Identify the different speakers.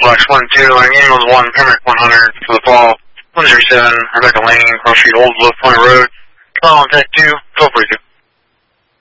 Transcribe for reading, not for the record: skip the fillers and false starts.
Speaker 1: Box 1-2, and Animals 1, Pembroke 100 for the fall. 107, Rebecca Lane, Cross Street, Old Bluff Point Road. Call on Tech 2, go for 2.